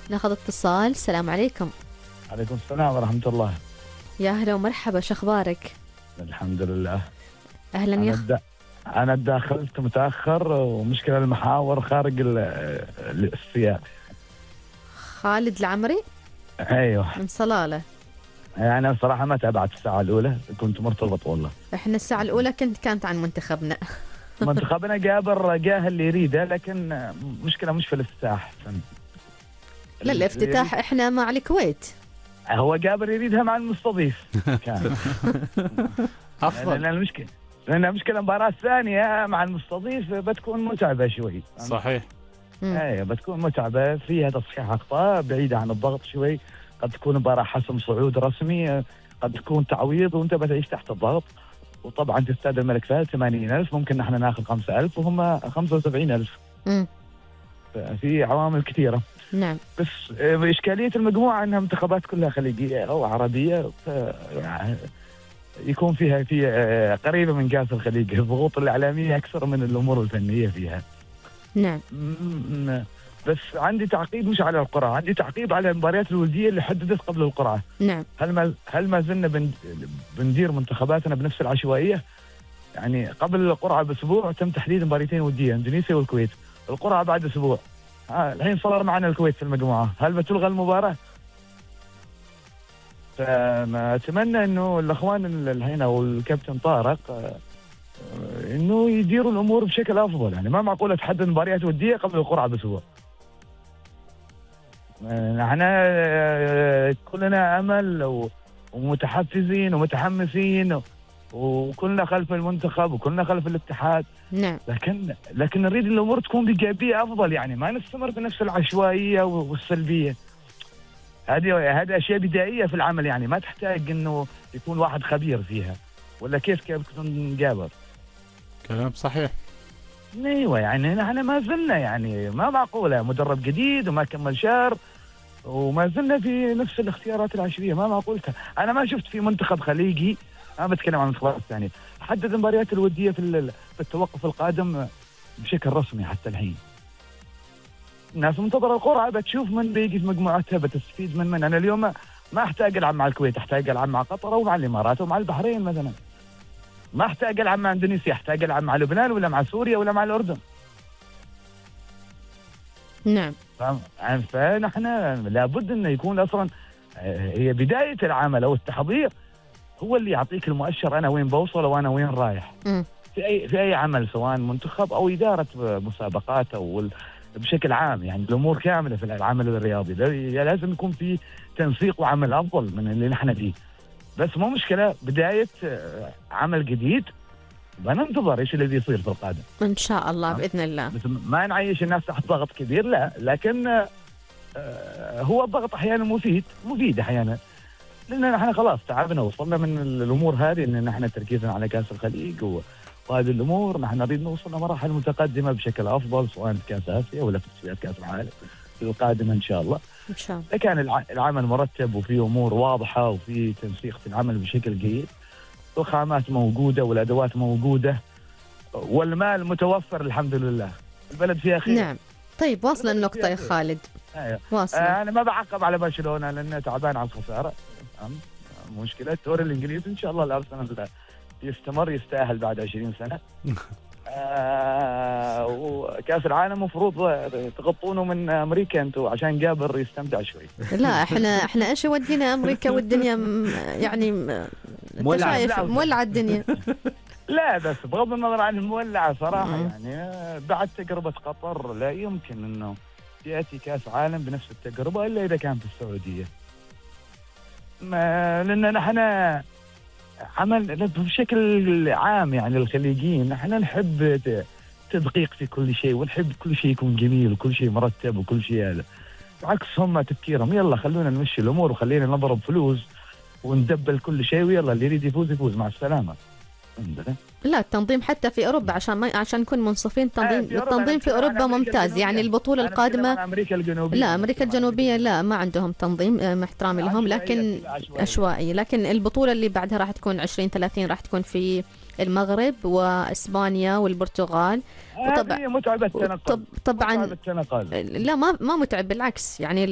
ناخذ اتصال. السلام عليكم. عليكم السلام ورحمة الله. يا هلا ومرحبا، شخبارك؟ الحمد لله. أهلا أنا دخلت متأخر ومشكلة المحاور خارج السياق. خالد العمري؟ أيوه من صلالة. أنا صراحة ما تابعت الساعة الأولى، كنت مرتبط والله. إحنا الساعة الأولى كانت عن منتخبنا. منتخبنا جابر جاه اللي يريده، لكن مشكلة مش في الافتتاح. لا الافتتاح إحنا مع الكويت. هو جابر يريدها مع المستضيف كان أفضل. لأن المشكلة المباراة الثانية مع المستضيف بتكون متعبة شوي. صحيح. ايه بتكون متعبة، فيها تصحيح أخطاء بعيدة عن الضغط شوي. قد تكون مباراة حسم صعود رسمي، قد تكون تعويض وانت بتعيش تحت الضغط. وطبعا في استاد الملك فهد 80,000، ممكن نحن ناخذ 5,000 وهم 75,000. في عوامل كثيرة. نعم. بس إشكالية المجموعة أنها منتخبات كلها خليجية أو عربية، يعني يكون فيها في قريبة من كأس الخليج. الضغوط الإعلامية أكثر من الأمور الفنية فيها. نعم. بس عندي تعقيب مش على القرعة، عندي تعقيب على المباريات الودية اللي حددت قبل القرعة. نعم. هل ما زلنا بندير منتخباتنا بنفس العشوائية؟ يعني قبل القرعة بأسبوع تم تحديد مباريتين ودية، إندونيسيا والكويت. القرعة بعد أسبوع. الحين صار معنا الكويت في المجموعة، هل بتلغى المباراة؟ فما أتمنى إنه الأخوان هنا والكابتن طارق إنه يديروا الأمور بشكل أفضل. يعني ما معقولة تحدد مباريات ودية قبل القرعة بأسبوع. احنا كلنا أمل ومتحفزين ومتحمسين وكلنا خلف المنتخب وكلنا خلف الاتحاد. نعم. لكن نريد الأمور تكون بإيجابية أفضل، يعني ما نستمر بنفس العشوائية والسلبية. هذه أشياء بدائية في العمل، يعني ما تحتاج إنه يكون واحد خبير فيها، ولا كيف تكون جابر. كلام صحيح. ايوه يعني نحن ما زلنا، يعني ما معقولة مدرب جديد وما كمل شهر وما زلنا في نفس الاختيارات العشرية. ما معقولتها. أنا ما شفت في منتخب خليجي، أنا بتكلم عن المنتخبات الثانية، حدد المباريات الودية في التوقف القادم بشكل رسمي حتى الحين. الناس منتظرة القرعة بتشوف من بيجي في مجموعتها، بتستفيد من. أنا اليوم ما أحتاج ألعب مع الكويت، أحتاج ألعب مع قطر ومع الإمارات ومع البحرين مثلا. ما أحتاج ألعب مع إندونيسيا، أحتاج ألعب مع لبنان ولا مع سوريا ولا مع الأردن. نعم. فنحن لابد أن يكون أصلا هي بداية العمل أو التحضير هو اللي يعطيك المؤشر أنا وين بوصل وأنا وين رايح. في أي عمل، سواء منتخب أو إدارة مسابقات أو بشكل عام، يعني الأمور كاملة في العمل الرياضي لازم يكون في تنسيق وعمل أفضل من اللي نحن فيه. بس مو مشكلة، بداية عمل جديد بننتظر إيش اللي بيصير في القادم إن شاء الله بإذن الله. ما نعيش الناس تحت ضغط كبير، لا، لكن هو الضغط أحيانا مفيد أحيانا، لأن نحن خلاص تعبنا وصلنا من الأمور هذه، إن نحن تركيزنا على كأس الخليج وهذه الأمور. نحن نريد نوصل لمراحل متقدمة بشكل أفضل، سواء في كأس آسيا ولا في تصفيات كأس العالم القادمة إن شاء الله. إن شاء الله. كان العمل مرتب وفي أمور واضحة وفي تنسيق في العمل بشكل جيد، الخامات موجودة والأدوات موجودة والمال متوفر الحمد لله، البلد فيها خير. نعم. طيب واصل النقطة يا خالد. واصل. أنا ما بعقب على برشلونة لأنه تعبان على الخسارة. مشكلة الدوري الإنجليزي إن شاء الله الأرسنال يستمر، يستاهل بعد 20 سنة. وكأس العالم مفروض تغطونه من أمريكا أنتوا عشان جابر يستمتع شوي. لا احنا ايش ودينا أمريكا والدنيا يعني مولعة الدنيا. لا بس بغض النظر عن المولعة صراحة، يعني بعد تجربة قطر لا يمكن أنه يأتي كأس عالم بنفس التجربة إلا إذا كان في السعودية. لأن نحن عمل بشكل عام، يعني الخليجيين نحن نحب تدقيق في كل شيء، ونحب كل شيء يكون جميل وكل شيء مرتب وكل شيء هذا. بالعكس هم تفكيرهم يلا خلونا نمشي الأمور وخلينا نضرب فلوس وندبل كل شيء، ويلا اللي يريد يفوز يفوز مع السلامة. لا التنظيم حتى في أوروبا عشان نكون منصفين، التنظيم في أوروبا ممتاز. يعني البطولة القادمة أمريكا الجنوبية، لا أمريكا الجنوبية لا ما عندهم تنظيم، مع احترامي لهم، لكن عشوائي. لكن البطولة اللي بعدها راح تكون 2030 راح تكون في المغرب وإسبانيا والبرتغال. وطبعا متعبة التنقل. طبعا لا ما متعب، بالعكس يعني